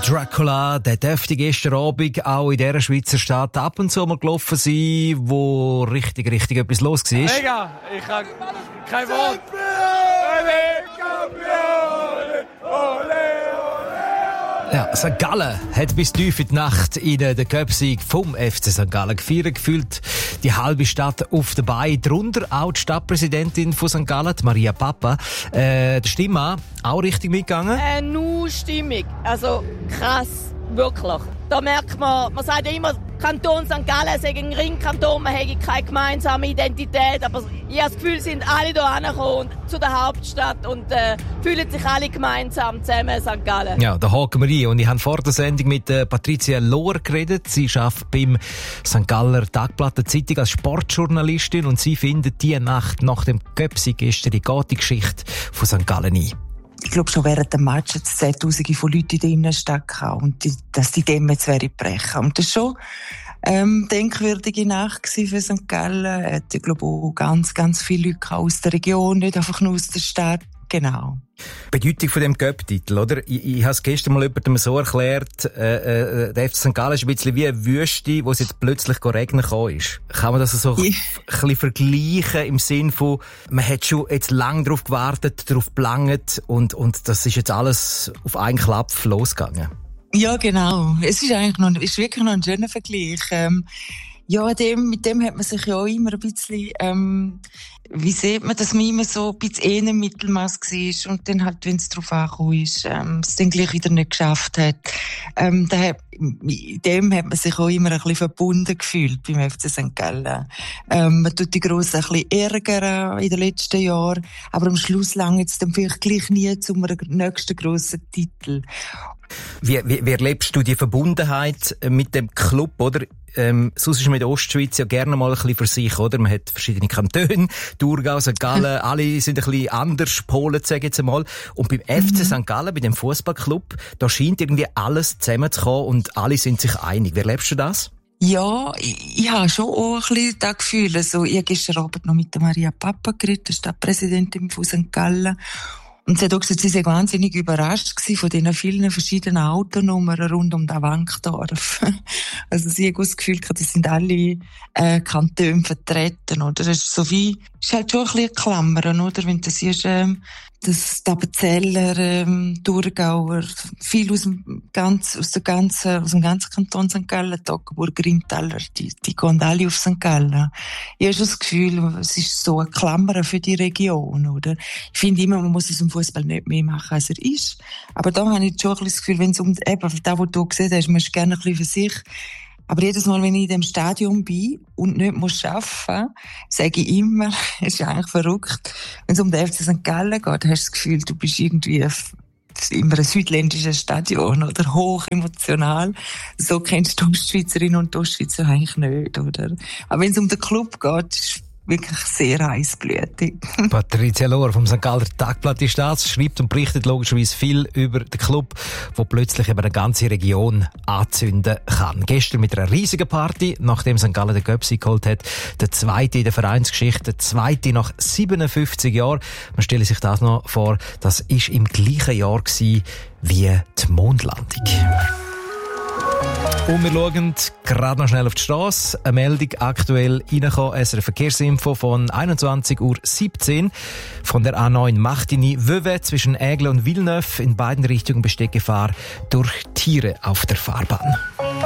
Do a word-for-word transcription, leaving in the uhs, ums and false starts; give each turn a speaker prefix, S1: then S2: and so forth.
S1: Dracula, der dürfte gestern Abend auch in dieser Schweizer Stadt ab und zu mal gelaufen sein, wo richtig, richtig etwas los war.
S2: Mega, ich habe kein Wort.
S1: Ja, Sankt Gallen hat bis tief in die Nacht in den Cup-Sieg vom F C Sankt Gallen gefeiert. Gefühlt die halbe Stadt auf der Beine. Darunter auch die Stadtpräsidentin von Sankt Gallen, Maria Papa. Äh, der Stimme auch richtig mitgegangen?
S3: Äh, nur stimmig. Also krass, wirklich. Da merkt man, man sagt ja immer, Kanton Sankt Gallen sei ein Ringkanton, man hätte keine gemeinsame Identität, aber ich habe das Gefühl, sind alle hier angekommen zu der Hauptstadt und äh, fühlen sich alle gemeinsam zusammen Sankt Gallen.
S1: Ja, da haken wir rein. Und ich habe vor der Sendung mit äh, Patricia Lohr geredet. Sie arbeitet beim Sankt Galler Tagblatt der Zeitung als Sportjournalistin und sie findet, die Nacht nach dem Cup-Sieg gestern die die Geschichte von Sankt Gallen ein.
S4: Ich glaube, schon während dem Match hat es Zehntausende von Leuten in der Innenstadt gehabt und die, dass die dem jetzt brechen. Und das war schon ähm, denkwürdige Nacht für Sankt Gallen. Es hat, ich glaube, auch ganz, ganz viele Leute aus der Region, nicht einfach nur aus der Stadt. Genau.
S1: Bedeutung von dem Cup-Titel, oder? Ich, ich habe es gestern mal jemandem so erklärt, äh, äh, der F C Sankt Gallen ist ein bisschen wie eine Wüste, wo es jetzt plötzlich regnen gekommen ist. Kann man das so ein bisschen vergleichen im Sinn von, man hat schon jetzt lange darauf gewartet, darauf gelangt und, und das ist jetzt alles auf einen Klapp losgegangen?
S4: Ja, genau. Es ist eigentlich noch, ist wirklich noch ein schöner Vergleich. Ähm, ja, dem, mit dem hat man sich ja auch immer ein bisschen, ähm, wie sieht man, dass man immer so ein bisschen eher im Mittelmaß war und dann halt, wenn es drauf angekommen ist, ähm, es dann gleich wieder nicht geschafft hat. Ähm, da hat, mit dem hat man sich auch immer ein bisschen verbunden gefühlt beim F C Sankt Gallen. Ähm, man tut die Grossen ein bisschen ärgern in den letzten Jahren, aber am Schluss langt es dann vielleicht gleich nie zum nächsten grossen Titel.
S1: Wie, wie, wie erlebst du die Verbundenheit mit dem Club, oder? Ähm, sonst ist man in der Ostschweiz ja gerne mal ein bisschen für sich, oder? Man hat verschiedene Kantone, Thurgau, Sankt Gallen, alle sind ein bisschen anders, Polen, sage ich jetzt einmal. Und beim F C Sankt Gallen, bei dem Fußballclub, da scheint irgendwie alles zusammenzukommen und alle sind sich einig. Wie erlebst du das?
S4: Ja, ich, ich habe schon auch ein bisschen das Gefühl. Also, ich habe gestern Abend noch mit der Maria Papa geredet, der Stadtpräsidentin von Sankt Gallen. Und sie hat auch gesagt, sie sei wahnsinnig überrascht gewesen von diesen vielen verschiedenen Autonummern rund um das Wankdorf. Also sie hat auch das Gefühl gehabt, das sind alle äh, Kantone vertreten, oder? Das ist so wie, ist halt schon ein bisschen Klammern, oder? Wenn du siehst, ähm, dass die Appenzeller, ähm, Thurgauer, viel aus dem ganz, aus der ganzen, aus dem ganzen Kanton Sankt Gallen, Toggenburg, Grimtaler, die, die gehen alle auf Sankt Gallen. Ich habe schon das Gefühl, es ist so ein Klammern für die Region, oder? Ich finde immer, man muss es im Fußball nicht mehr machen, als er ist. Aber da habe ich schon ein bisschen das Gefühl, wenn es um, eben, das, was du gesehen hast, man ist gerne ein bisschen für sich. Aber jedes Mal, wenn ich in dem Stadion bin und nicht muss arbeiten, sage ich immer, es ist eigentlich verrückt. Wenn es um den F C Sankt Gallen geht, hast du das Gefühl, du bist irgendwie immer ein südländisches Stadion, oder? Hoch emotional. So kennst du die Ostschweizerinnen und die Ostschweizer eigentlich nicht, oder? Aber wenn es um den Club geht, ist wirklich sehr heißblütig.
S1: Patricia Lohr vom Sankt Galler Tagblatt ist das, schreibt und berichtet logischerweise viel über den Club, der plötzlich über eine ganze Region anzünden kann. Gestern mit einer riesigen Party, nachdem Sankt Gallen den Cup geholt hat, der zweite in der Vereinsgeschichte, der zweite nach siebenundfünfzig Jahren. Man stelle sich das noch vor, das ist im gleichen Jahr gewesen wie die Mondlandung. Und wir schauen gerade noch schnell auf die Straße. Eine Meldung aktuell reingekommen, S R F Verkehrsinfo von einundzwanzig Uhr siebzehn. Von der A neun Machtini-Wöwe zwischen Aigle und Villeneuve in beiden Richtungen besteht Gefahr durch Tiere auf der Fahrbahn.